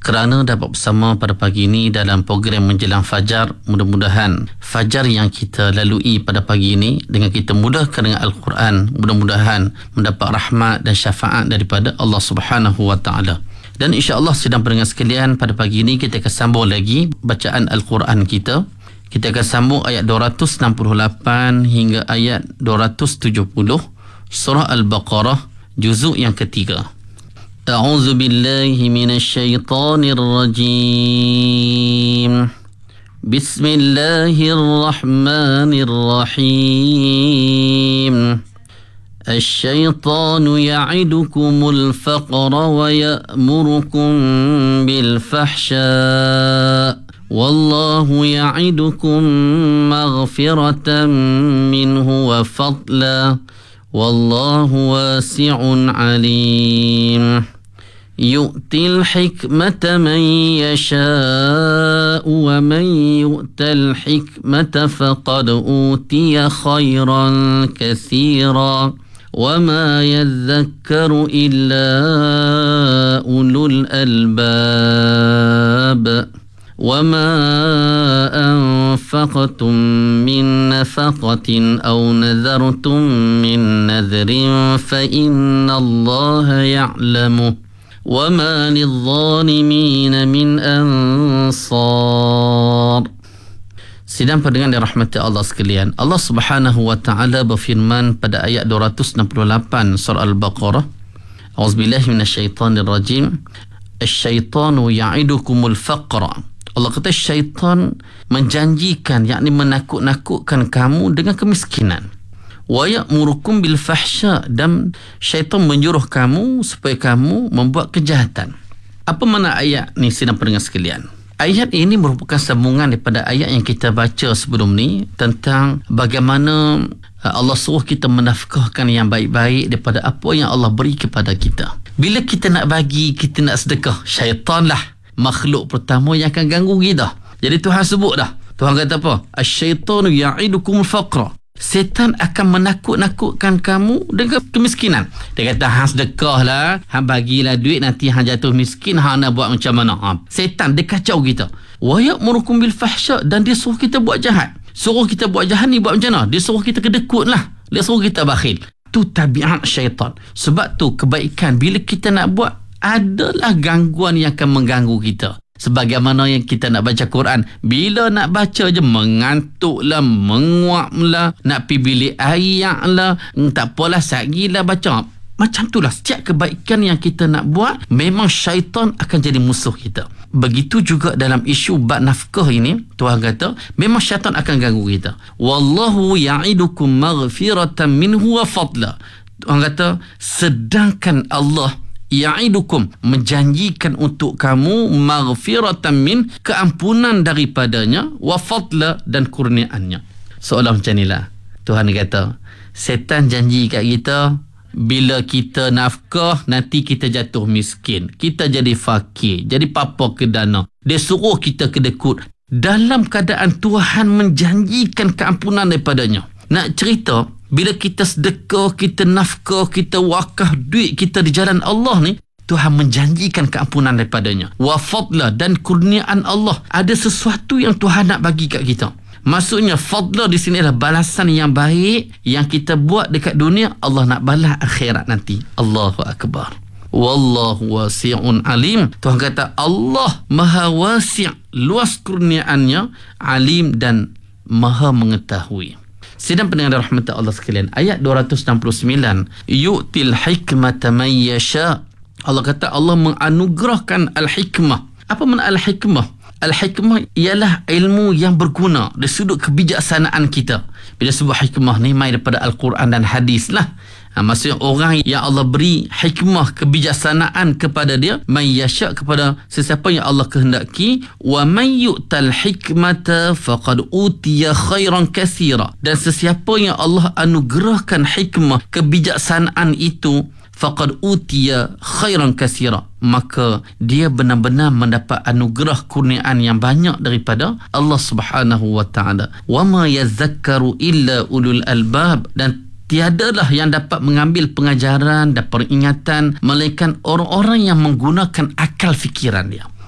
kerana dapat bersama pada pagi ini dalam program Menjelang Fajar. Mudah-mudahan fajar yang kita lalui pada pagi ini dengan kita mudahkan dengan Al-Quran, mudah-mudahan mendapat rahmat dan syafaat daripada Allah Subhanahu Wa Taala. Dan insya-Allah sedang pendengar sekalian, pada pagi ini kita akan sambung lagi bacaan Al-Quran kita. Kita akan sambung ayat 268 hingga ayat 270 surah Al-Baqarah juzuk yang ketiga. A'udzu billahi minasyaitonir rajim. Bismillahirrahmanirrahim. Asy-syaitanu ya'idukumul faqra wa ya'murukum bil fahsya. Wallahu ya'idukum maghfiratan minhu wa fadla. Wallahu wasi'un alim. Yu'til hikmata man yasha'u wa man yu'tal hikmata faqad utiya khairan katsira wa ma yadhakkaru illa ulul albab. وما أنفقتم من نفقة أو نذرتم من نذر فإن الله يعلمه وما للظالمين من أنصار. Sidang pendengar dirahmati Allah sekalian, Allah Subhanahu Wa Taala berfirman pada ayat 268 surah Al-Baqarah, A'udzubillahi minasyaitonir rajim. Asy-syaitanu ya'idukumul faqra. Allah kata syaitan menjanjikan, yakni menakut-nakutkan kamu dengan kemiskinan. Wa ya'murukum bil fahsya, dan syaitan menyuruh kamu supaya kamu membuat kejahatan. Apa makna ayat ni sidang pendengar sekalian? Ayat ini merupakan sambungan daripada ayat yang kita baca sebelum ni tentang bagaimana Allah suruh kita menafkahkan yang baik-baik daripada apa yang Allah beri kepada kita. Bila kita nak bagi, kita nak sedekah, syaitan lah makhluk pertama yang akan ganggu kita. Jadi Tuhan sebut dah. Tuhan kata apa? Asy-syaitanu ya'idukumul faqra. Setan akan menakut-nakutkan kamu dengan kemiskinan. Dia kata, hang sedekah lah, hang bagilah duit, nanti hang jatuh miskin, hang nak buat macam mana? Setan dia kacau kita. Wa ya'murukum bil fahsya, dan dia suruh kita buat jahat. Suruh kita buat jahat ni buat macam mana? Dia suruh kita kedekut lah. Dia suruh kita bakhil. Tu tabiat syaitan. Sebab tu kebaikan bila kita nak buat adalah gangguan yang akan mengganggu kita. Sebagaimana yang kita nak baca Quran, bila nak baca je mengantuklah, menguaplah, nak pergi bilik air lah, tak apalah, sagilah baca. Macam itulah setiap kebaikan yang kita nak buat, memang syaitan akan jadi musuh kita. Begitu juga dalam isu bab nafkah ini, Tuhan kata memang syaitan akan ganggu kita. Wallahu ya'idukum maghfiratan minhu wa fadla. Tuhan kata sedangkan Allah ya'idukum menjanjikan untuk kamu maghfiratan min, keampunan daripadanya, wa fadla, dan kurniaannya. Seolah macam inilah Tuhan kata setan janji kat kita, bila kita nafkah nanti kita jatuh miskin, kita jadi fakir, jadi papa ke dana. Dia suruh kita kedekut dalam keadaan Tuhan menjanjikan keampunan daripadanya. Nak cerita, bila kita sedekah, kita nafkah, kita wakaf duit kita di jalan Allah ni, Tuhan menjanjikan keampunan daripadanya. Wa fadla, dan kurniaan Allah. Ada sesuatu yang Tuhan nak bagi kat kita. Maksudnya fadla di sini adalah balasan yang baik yang kita buat dekat dunia, Allah nak balas akhirat nanti. Allahu Akbar. Wallahu wasi'un alim. Tuhan kata Allah maha wasi', luas kurniaannya, alim, dan maha mengetahui. Sidang pendengar rahmat Allah sekalian, ayat 269, yu'til hikmata man yasha. Allah kata Allah menganugerahkan al-hikmah. Apa makna al-hikmah? Al-hikmah ialah ilmu yang berguna dari sudut kebijaksanaan kita. Bila sebut hikmah ni mai daripada Al-Quran dan hadis lah. Maksudnya orang yang Allah beri hikmah, kebijaksanaan kepada dia, man yasha, kepada sesiapa yang Allah kehendaki. Wa man yu'tal hikmata faqad utiya khairan katsira, dan sesiapa yang Allah anugerahkan hikmah, kebijaksanaan itu, faqad utiya khairan katsira, maka dia benar-benar mendapat anugerah kurniaan yang banyak daripada Allah Subhanahu wa taala. Wa ma yadhakkaru illa ulul albab, dan tiadalah yang dapat mengambil pengajaran dan peringatan melainkan orang-orang yang menggunakan akal fikiran dia.